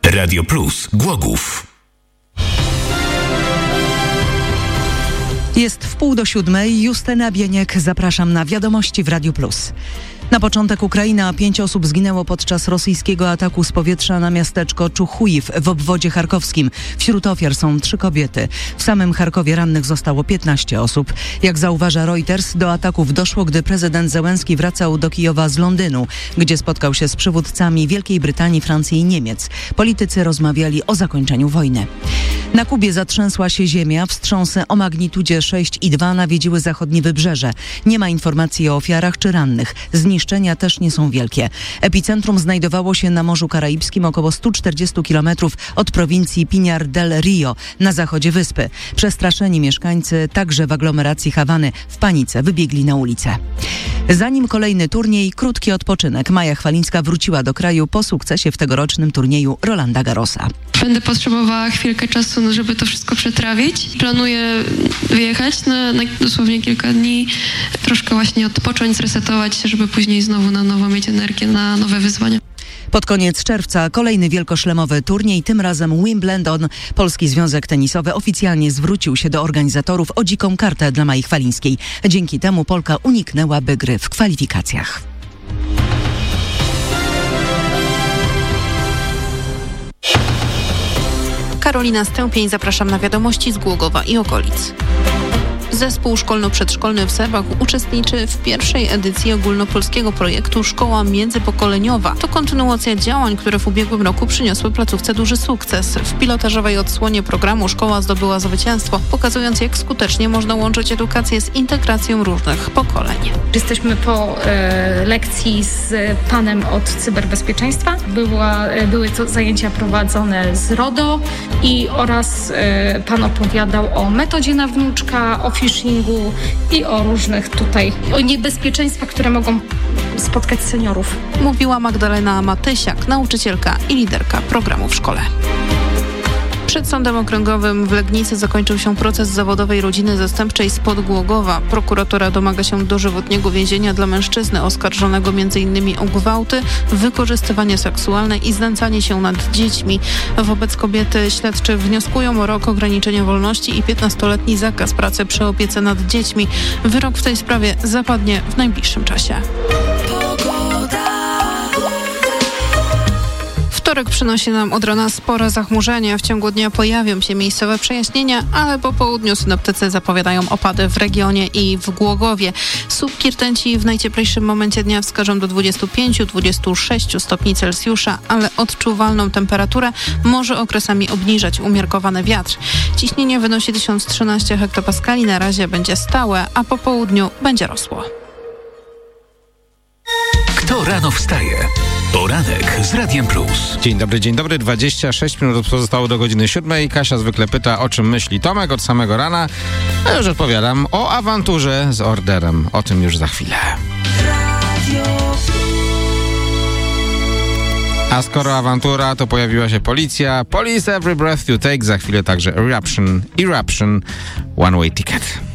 Radio Plus Głogów. Jest 6:30. Justyna Bieniek. Zapraszam na wiadomości w Radiu Plus. Na początek Ukraina. 5 osób zginęło podczas rosyjskiego ataku z powietrza na miasteczko Czuchujów w obwodzie charkowskim. Wśród ofiar są 3 kobiety. W samym Charkowie rannych zostało 15 osób. Jak zauważa Reuters, do ataków doszło, gdy prezydent Zełenski wracał do Kijowa z Londynu, gdzie spotkał się z przywódcami Wielkiej Brytanii, Francji i Niemiec. Politycy rozmawiali o zakończeniu wojny. Na Kubie zatrzęsła się ziemia. Wstrząsy o magnitudzie 6,2 nawiedziły zachodnie wybrzeże. Nie ma informacji o ofiarach czy rannych. Zniszczenia też nie są wielkie. Epicentrum znajdowało się na Morzu Karaibskim, około 140 km od prowincji Pinar del Rio na zachodzie wyspy. Przestraszeni mieszkańcy, także w aglomeracji Hawany, w panice wybiegli na ulicę. Zanim kolejny turniej, krótki odpoczynek. Maja Chwalińska wróciła do kraju po sukcesie w tegorocznym turnieju Rolanda Garrosa. Będę potrzebowała chwilkę czasu, żeby to wszystko przetrawić. Planuję wyjechać na dosłownie kilka dni, troszkę właśnie odpocząć, zresetować się, żeby później znowu na nowo mieć energię na nowe wyzwania. Pod koniec czerwca kolejny wielkoszlemowy turniej, tym razem Wimbledon. Polski Związek Tenisowy oficjalnie zwrócił się do organizatorów o dziką kartę dla Mai Chwalińskiej. Dzięki temu Polka uniknęłaby gry w kwalifikacjach. Karolina Stępień, zapraszam na wiadomości z Głogowa i okolic. Zespół szkolno-przedszkolny w Serbach uczestniczy w pierwszej edycji ogólnopolskiego projektu Szkoła Międzypokoleniowa. To kontynuacja działań, które w ubiegłym roku przyniosły placówce duży sukces. W pilotażowej odsłonie programu szkoła zdobyła zwycięstwo, pokazując, jak skutecznie można łączyć edukację z integracją różnych pokoleń. Jesteśmy po lekcji z panem od cyberbezpieczeństwa. Były to zajęcia prowadzone z RODO oraz pan opowiadał o metodzie na wnuczka, o phishingu i o różnych o niebezpieczeństwach, które mogą spotkać seniorów. Mówiła Magdalena Matysiak, nauczycielka i liderka programu w szkole. Przed Sądem Okręgowym w Legnicy zakończył się proces zawodowej rodziny zastępczej spod Głogowa. Prokuratura domaga się dożywotniego więzienia dla mężczyzny oskarżonego m.in. o gwałty, wykorzystywanie seksualne i znęcanie się nad dziećmi. Wobec kobiety śledczy wnioskują o rok ograniczenia wolności i 15-letni zakaz pracy przy opiece nad dziećmi. Wyrok w tej sprawie zapadnie w najbliższym czasie. Wtorek przynosi nam od rana spore zachmurzenie. W ciągu dnia pojawią się miejscowe przejaśnienia, ale po południu synoptycy zapowiadają opady w regionie i w Głogowie. Słupki rtęci w najcieplejszym momencie dnia wskażą do 25-26 stopni Celsjusza, ale odczuwalną temperaturę może okresami obniżać umiarkowany wiatr. Ciśnienie wynosi 1013 hektopaskali, na razie będzie stałe, a po południu będzie rosło. Kto rano wstaje? Poranek z Radiem Plus. Dzień dobry. 26 minut pozostało do godziny 7. Kasia zwykle pyta, o czym myśli Tomek od samego rana. A już odpowiadam o awanturze z orderem. O tym już za chwilę. A skoro awantura, to pojawiła się policja. Police Every Breath You Take. Za chwilę także Eruption, One Way Ticket.